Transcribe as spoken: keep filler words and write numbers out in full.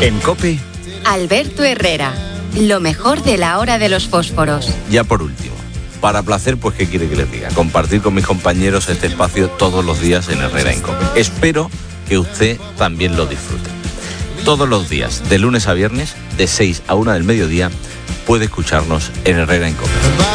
En COPE, Alberto Herrera, lo mejor de la hora de los fósforos. ya por último, para placer, pues qué quiere que les diga, compartir con mis compañeros este espacio todos los días en Herrera en COPE. Espero que usted también lo disfrute. Todos los días, de lunes a viernes, de seis a una del mediodía, puede escucharnos en Herrera en COPE.